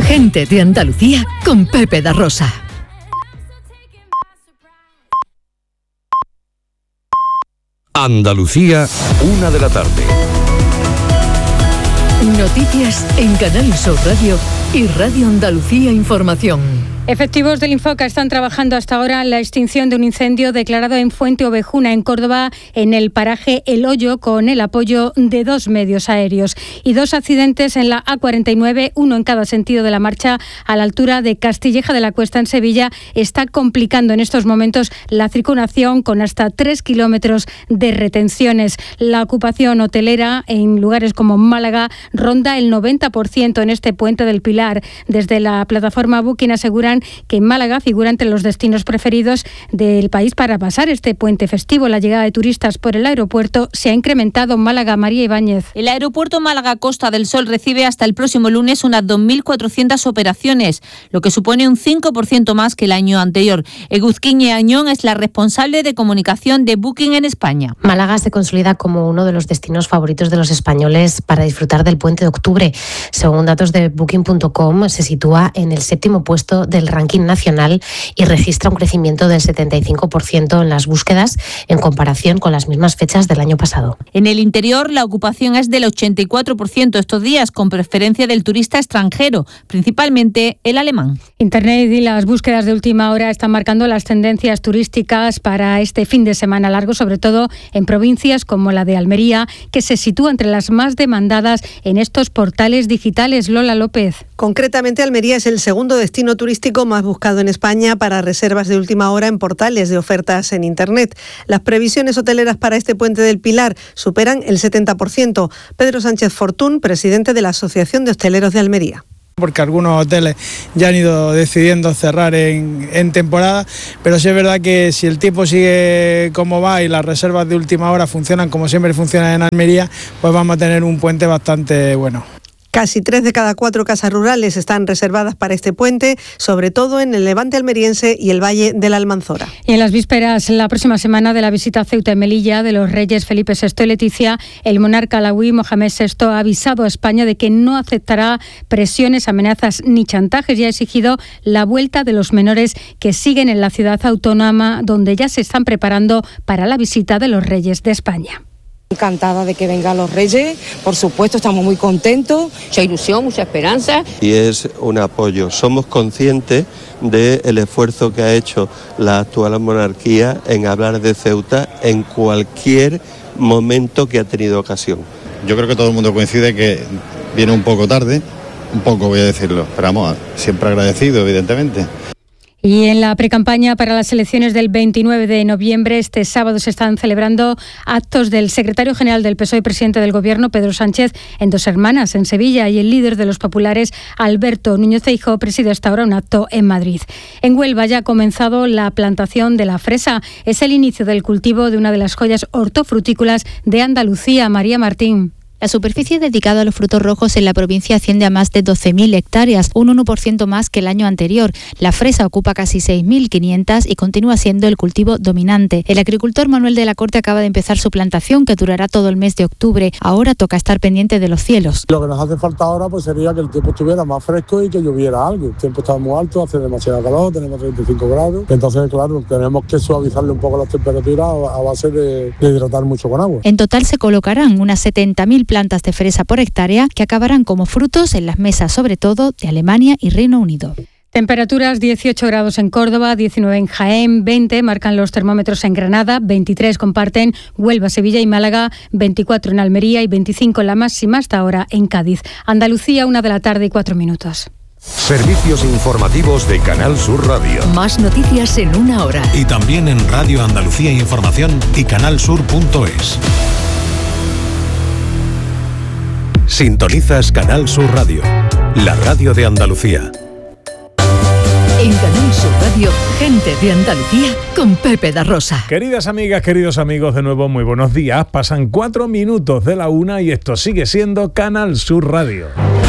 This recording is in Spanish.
Gente de Andalucía con Pepe da Rosa. Andalucía, 1 de la tarde. Noticias en Canal Sur Radio y Radio Andalucía Información. Efectivos del Infoca están trabajando hasta ahora en la extinción de un incendio declarado en Fuente Ovejuna, en Córdoba, en el paraje El Hoyo, con el apoyo de 2 medios aéreos. Y 2 accidentes en la A49, uno en cada sentido de la marcha, a la altura de Castilleja de la Cuesta, en Sevilla. Está complicando en estos momentos la circulación, con hasta 3 kilómetros de retenciones. La ocupación hotelera en lugares como Málaga ronda el 90% en este puente del Pilar. Desde la plataforma Booking aseguran que en Málaga figura entre los destinos preferidos del país para pasar este puente festivo. La llegada de turistas por el aeropuerto se ha incrementado en Málaga. María Ibáñez. El aeropuerto Málaga Costa del Sol recibe hasta el próximo lunes unas 2.400 operaciones, lo que supone un 5% más que el año anterior. Eguzquiñe Añón es la responsable de comunicación de Booking en España. Málaga se consolida como uno de los destinos favoritos de los españoles para disfrutar del puente de octubre. Según datos de Booking.com, se sitúa en el 7º puesto del ranking nacional y registra un crecimiento del 75% en las búsquedas en comparación con las mismas fechas del año pasado. En el interior, la ocupación es del 84% estos días, con preferencia del turista extranjero, principalmente el alemán. Internet y las búsquedas de última hora están marcando las tendencias turísticas para este fin de semana largo, sobre todo en provincias como la de Almería, que se sitúa entre las más demandadas en estos portales digitales. Lola López. Concretamente, Almería es el segundo destino turístico más buscado en España para reservas de última hora en portales de ofertas en Internet. Las previsiones hoteleras para este puente del Pilar superan el 70%. Pedro Sánchez Fortún, presidente de la Asociación de Hosteleros de Almería. Porque algunos hoteles ya han ido decidiendo cerrar en temporada, pero sí es verdad que si el tiempo sigue como va y las reservas de última hora funcionan como siempre funcionan en Almería, pues vamos a tener un puente bastante bueno. Casi 3 de cada 4 casas rurales están reservadas para este puente, sobre todo en el Levante almeriense y el Valle de la Almanzora. Y en las vísperas, la próxima semana, de la visita a Ceuta y Melilla de los reyes Felipe VI y Leticia, el monarca alauí Mohamed VI ha avisado a España de que no aceptará presiones, amenazas ni chantajes y ha exigido la vuelta de los menores que siguen en la ciudad autónoma, donde ya se están preparando para la visita de los reyes de España. Encantada de que vengan los reyes, por supuesto, estamos muy contentos. Mucha ilusión, mucha esperanza. Y es un apoyo. Somos conscientes del esfuerzo que ha hecho la actual monarquía en hablar de Ceuta en cualquier momento que ha tenido ocasión. Yo creo que todo el mundo coincide que viene un poco tarde, un poco voy a decirlo, pero vamos, siempre agradecido, evidentemente. Y en la precampaña para las elecciones del 29 de noviembre, este sábado, se están celebrando actos del secretario general del PSOE y presidente del Gobierno, Pedro Sánchez, en Dos Hermanas, en Sevilla, y el líder de los populares, Alberto Núñez Feijóo, preside hasta ahora un acto en Madrid. En Huelva ya ha comenzado la plantación de la fresa. Es el inicio del cultivo de una de las joyas hortofrutícolas de Andalucía. María Martín. La superficie dedicada a los frutos rojos en la provincia asciende a más de 12.000 hectáreas, un 1% más que el año anterior. La fresa ocupa casi 6.500 y continúa siendo el cultivo dominante. El agricultor Manuel de la Corte acaba de empezar su plantación, que durará todo el mes de octubre. Ahora toca estar pendiente de los cielos. Lo que nos hace falta ahora pues sería que el tiempo estuviera más fresco y que lloviera algo. El tiempo está muy alto, hace demasiado calor, tenemos 35 grados. Entonces, claro, tenemos que suavizarle un poco las temperaturas a base de hidratar mucho con agua. En total se colocarán unas 70.000 plantas de fresa por hectárea que acabarán como frutos en las mesas, sobre todo de Alemania y Reino Unido. Temperaturas: 18 grados en Córdoba, 19 en Jaén, 20 marcan los termómetros en Granada, 23 comparten Huelva, Sevilla y Málaga, 24 en Almería y 25 la máxima hasta ahora en Cádiz. Andalucía, 1:04 p.m. Servicios informativos de Canal Sur Radio. Más noticias en 1 hora. Y también en Radio Andalucía Información y canalsur.es. Sintonizas Canal Sur Radio, la radio de Andalucía. En Canal Sur Radio, Gente de Andalucía con Pepe da Rosa. Queridas amigas, queridos amigos, de nuevo muy buenos días. Pasan 4 minutos de la 1 y esto sigue siendo Canal Sur Radio.